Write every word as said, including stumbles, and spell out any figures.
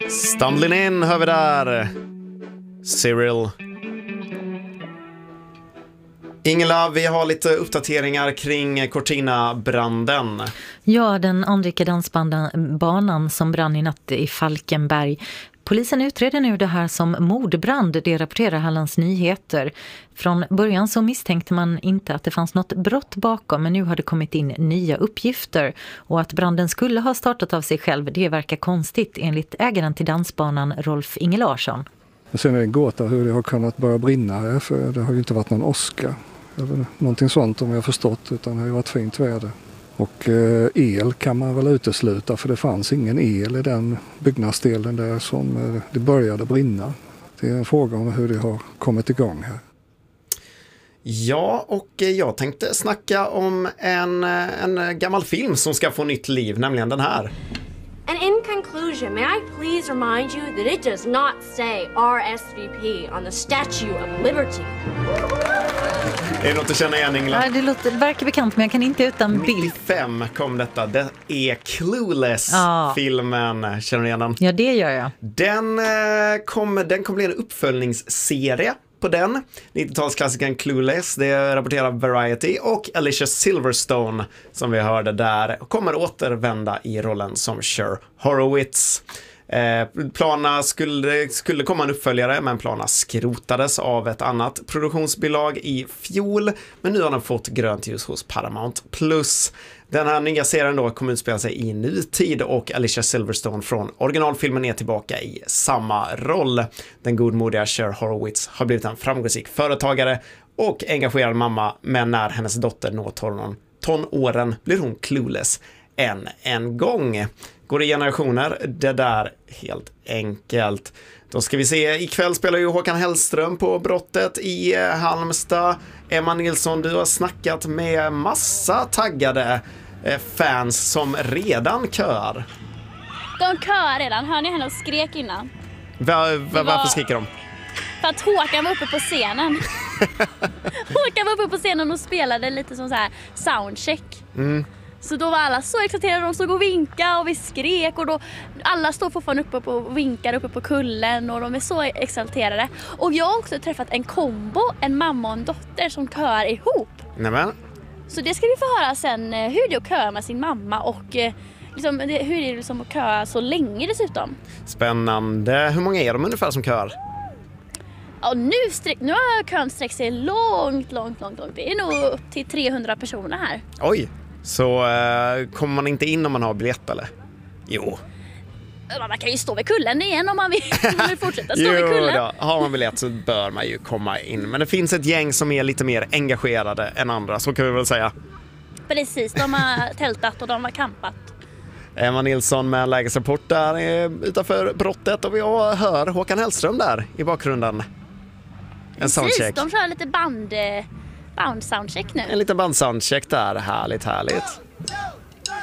Stumbling in hör vi där. Cyril. Ingela, vi har lite uppdateringar kring Cortina-branden. Ja, den anrika dansbanan som brann i natt i Falkenberg. Polisen utreder nu det här som mordbrand, det rapporterar Hallands Nyheter. Från början så misstänkte man inte att det fanns något brott bakom, men nu har det kommit in nya uppgifter. Och att branden skulle ha startat av sig själv, det verkar konstigt enligt ägaren till dansbanan Rolf Inge Larsson. Sen är det en gåta hur det har kunnat börja brinna här, för det har ju inte varit någon åska. Eller någonting sånt om jag har förstått, utan det har ju varit fint väder. Och eh, el kan man väl utesluta, för det fanns ingen el i den byggnadsdelen där som eh, det började brinna. Det är en fråga om hur det har kommit igång här. Ja, och jag tänkte snacka om en, en gammal film som ska få nytt liv, nämligen den här. And in conclusion, may I please remind you that it does not say R S V P on the Statue of Liberty. Är det något att känna igen, Ingela? Ja, det låter, verkar bekant, men jag kan inte utan bild. nittiofem kom detta. Det är Clueless, ja. Filmen. Känner du igen den? Ja, det gör jag. Den kommer den kommer bli en uppföljningsserie på den. nittiotalsklassikern Clueless, det rapporterar Variety, och Alicia Silverstone som vi hörde där kommer återvända i rollen som Cher Horowitz. Eh, planerna skulle, skulle komma en uppföljare, men planerna skrotades av ett annat produktionsbolag i fjol, men nu har den fått grönt ljus hos Paramount Plus. Den här nya serien då kommer utspela sig i nutid, och Alicia Silverstone från originalfilmen är tillbaka i samma roll. Den godmodiga Cher Horowitz har blivit en framgångsrik företagare och engagerad mamma, men när hennes dotter når tonåren, tonåren blir hon clueless än en gång. Går det generationer? Det där helt enkelt. Då ska vi se, ikväll spelar ju Håkan Hellström på Brottet i Halmstad. Emma Nilsson, du har snackat med massa taggade fans som redan kör. De kör redan, hör ni henne och skrek innan? Va, va, var... Varför skriker de? För att Håkan var uppe på scenen. Håkan var uppe på scenen och spelade lite som så här soundcheck. Mm. Så då var alla så exalterade, de stod och vinkade och vi skrek, och då alla står fortfarande uppe på och vinkar uppe på kullen, och de är så exalterade. Och jag har också träffat en kombo, en mamma och en dotter som kör ihop. Nämen. Så det ska vi få höra sen, hur det är att köra med sin mamma och liksom, hur det är liksom att köra så länge dessutom. Spännande. Hur många är de ungefär som kör? Ja, nu, sträck, nu har kön sträckt sig långt, långt, långt, långt. Det är nog upp till trehundra personer här. Oj. Så eh, kommer man inte in om man har biljett, eller? Jo. Man kan ju stå vid kullen igen om man vill, om man vill fortsätta stå vid kullen. Då. Har man biljett så bör man ju komma in. Men det finns ett gäng som är lite mer engagerade än andra, så kan vi väl säga. Precis, de har tältat och de har campat. Emma Nilsson med lägesrapport där utanför Brottet, och vi hör Håkan Hellström där i bakgrunden. En Precis, soundcheck. De kör lite band, band soundcheck nu. En liten band soundcheck där, härligt, härligt.